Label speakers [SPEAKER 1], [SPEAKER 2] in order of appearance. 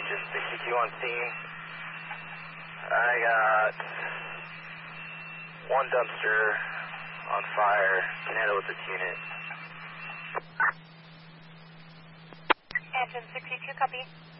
[SPEAKER 1] Engine 62 on scene. I got one dumpster on fire. Can handle with this unit.
[SPEAKER 2] Engine 62, copy.